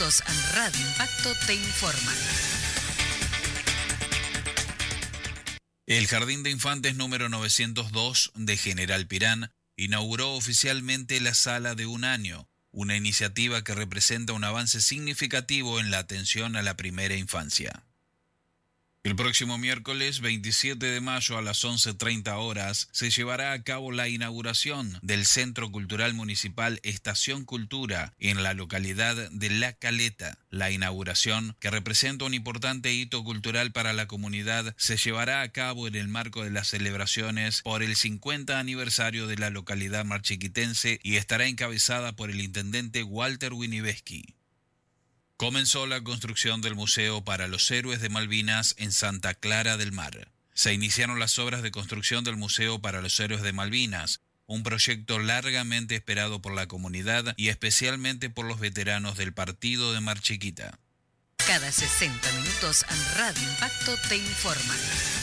minutos, Radio Impacto te informa. El Jardín de Infantes número 902 de General Pirán inauguró oficialmente la Sala de un Año, una iniciativa que representa un avance significativo en la atención a la primera infancia. El próximo miércoles 27 de mayo a las 11:30 horas se llevará a cabo la inauguración del Centro Cultural Municipal Estación Cultura en la localidad de La Caleta. La inauguración, que representa un importante hito cultural para la comunidad, se llevará a cabo en el marco de las celebraciones por el 50 aniversario de la localidad marchiquitense y estará encabezada por el intendente Walter Winiveski. Comenzó la construcción del Museo para los Héroes de Malvinas en Santa Clara del Mar. Se iniciaron las obras de construcción del Museo para los Héroes de Malvinas, un proyecto largamente esperado por la comunidad y especialmente por los veteranos del partido de Mar Chiquita. Cada 60 minutos, Radio Impacto te informa.